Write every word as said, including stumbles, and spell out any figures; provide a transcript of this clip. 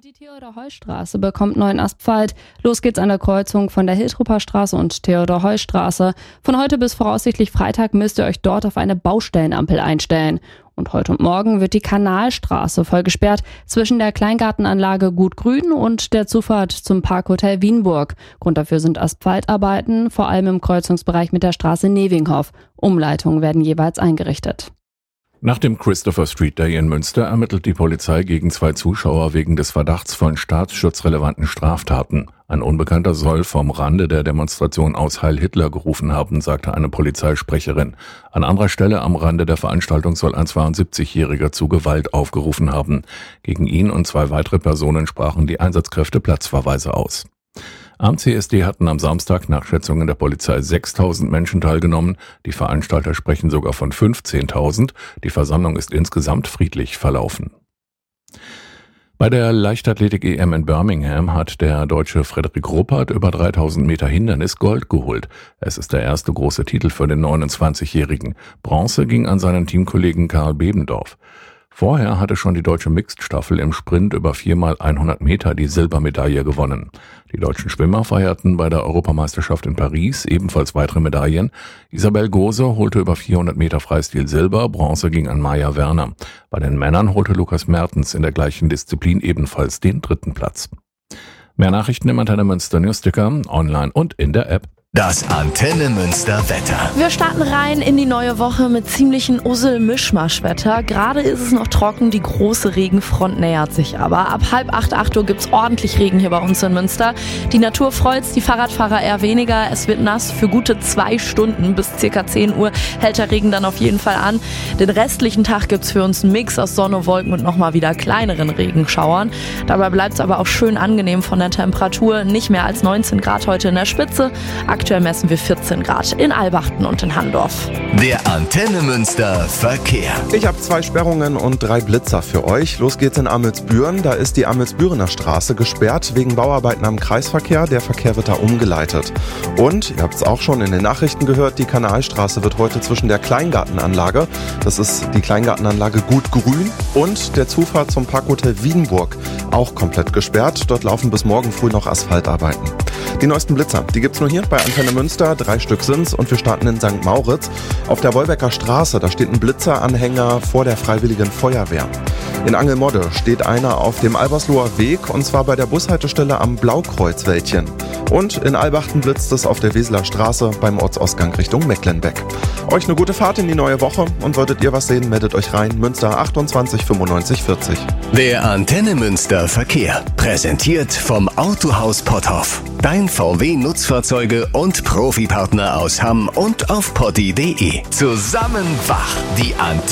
Und die Theodor-Heuss-Straße bekommt neuen Asphalt. Los geht's an der Kreuzung von der Hiltrupper Straße und Theodor-Heuss-Straße. Von heute bis voraussichtlich Freitag müsst ihr euch dort auf eine Baustellenampel einstellen. Und heute und morgen wird die Kanalstraße voll gesperrt zwischen der Kleingartenanlage Gut Grün und der Zufahrt zum Parkhotel Wienburg. Grund dafür sind Asphaltarbeiten, vor allem im Kreuzungsbereich mit der Straße Nevinghoff. Umleitungen werden jeweils eingerichtet. Nach dem Christopher Street Day in Münster ermittelt die Polizei gegen zwei Zuschauer wegen des Verdachts von staatsschutzrelevanten Straftaten. Ein Unbekannter soll vom Rande der Demonstration aus Heil Hitler gerufen haben, sagte eine Polizeisprecherin. An anderer Stelle am Rande der Veranstaltung soll ein zweiundsiebzigjähriger zu Gewalt aufgerufen haben. Gegen ihn und zwei weitere Personen sprachen die Einsatzkräfte Platzverweise aus. Am C S D hatten am Samstag nach Schätzungen der Polizei sechstausend Menschen teilgenommen. Die Veranstalter sprechen sogar von fünfzehntausend. Die Versammlung ist insgesamt friedlich verlaufen. Bei der Leichtathletik-E M in Birmingham hat der Deutsche Frederik Ruppert über dreitausend Meter Hindernis Gold geholt. Es ist der erste große Titel für den neunundzwanzigjährigen. Bronze ging an seinen Teamkollegen Karl Bebendorf. Vorher hatte schon die deutsche Mixed-Staffel im Sprint über vier mal hundert Meter die Silbermedaille gewonnen. Die deutschen Schwimmer feierten bei der Europameisterschaft in Paris ebenfalls weitere Medaillen. Isabel Gose holte über vierhundert Meter Freistil Silber, Bronze ging an Maja Werner. Bei den Männern holte Lukas Mertens in der gleichen Disziplin ebenfalls den dritten Platz. Mehr Nachrichten im Antenne Münster Newsticker, online und in der App. Das Antenne Münster Wetter. Wir starten rein in die neue Woche mit ziemlichen Ussel-Mischmasch-Wetter. Gerade ist es noch trocken, die große Regenfront nähert sich aber. Ab halb acht, acht Uhr gibt's ordentlich Regen hier bei uns in Münster. Die Natur freut's, die Fahrradfahrer eher weniger. Es wird nass für gute zwei Stunden. Bis circa zehn Uhr hält der Regen dann auf jeden Fall an. Den restlichen Tag gibt's für uns einen Mix aus Sonne, Wolken und nochmal wieder kleineren Regenschauern. Dabei bleibt's aber auch schön angenehm von der Temperatur. Nicht mehr als neunzehn Grad heute in der Spitze. Aktuell messen wir vierzehn Grad in Albachten und in Handorf. Der Antenne Münster Verkehr. Ich habe zwei Sperrungen und drei Blitzer für euch. Los geht's in Amelsbüren. Da ist die Amelsbürener Straße gesperrt wegen Bauarbeiten am Kreisverkehr. Der Verkehr wird da umgeleitet. Und, ihr habt es auch schon in den Nachrichten gehört, die Kanalstraße wird heute zwischen der Kleingartenanlage, das ist die Kleingartenanlage Gut Grün, und der Zufahrt zum Parkhotel Wienburg auch komplett gesperrt. Dort laufen bis morgen früh noch Asphaltarbeiten. Die neuesten Blitzer, die gibt's nur hier bei Antenne Münster, drei Stück sind's, und wir starten in Sankt Mauritz. Auf der Wolbecker Straße, da steht ein Blitzeranhänger vor der Freiwilligen Feuerwehr. In Angelmodde steht einer auf dem Albersloher Weg, und zwar bei der Bushaltestelle am Blaukreuzwäldchen. Und in Albachten blitzt es auf der Weseler Straße beim Ortsausgang Richtung Mecklenbeck. Euch eine gute Fahrt in die neue Woche, und wolltet ihr was sehen, meldet euch rein. Münster achtundzwanzig fünfundneunzig vierzig. Der Antenne Münster Verkehr. Präsentiert vom Autohaus Potthoff. Dein V W-Nutzfahrzeuge und Profipartner aus Hamm und auf potti punkt de. Zusammen wach. Die Antenne.